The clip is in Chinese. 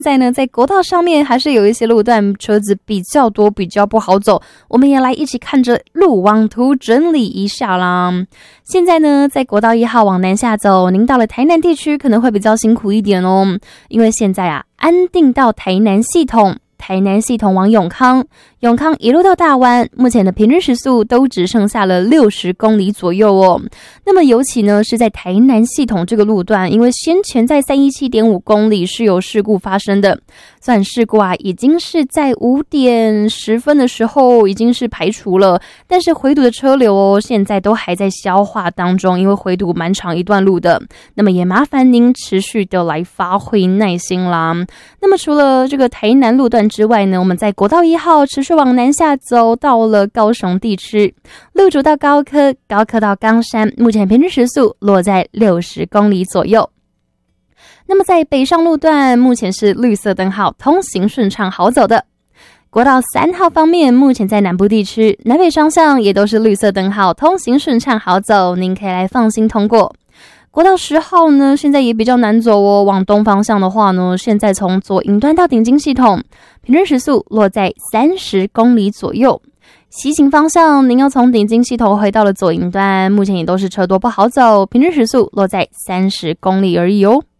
在呢，在国道上面还是有一些路段车子比较多，比较不好走，我们也来一起看着路网图整理一下啦。现在呢，在国道1号往南下走，您到了台南地区可能会比较辛苦一点哦，因为现在啊，安定到台南系统往永康一路到大湾，目前的平均时速都只剩下了60公里左右哦。那么尤其呢是在台南系统这个路段，因为先前在317.5公里是有事故发生的，虽然事故啊已经是在5点10分的时候已经是排除了，但是回堵的车流哦现在都还在消化当中，因为回堵蛮长一段路的，那么也麻烦您持续的来发挥耐心啦。那么除了这个台南路段之外呢，我们在国道1号持续往南下走，到了高雄地区，路竹到高科到冈山，目前平均时速落在60公里左右。那么在北上路段，目前是绿色灯号，通行顺畅好走的。国道3号方面，目前在南部地区，南北双向也都是绿色灯号，通行顺畅好走，您可以来放心通过。国道10号呢，现在也比较难走哦。往东方向的话呢，现在从左营端到顶金系统，平均时速落在30公里左右。西行方向，您要从顶金系统回到了左营端，目前也都是车多不好走，平均时速落在30公里而已哦。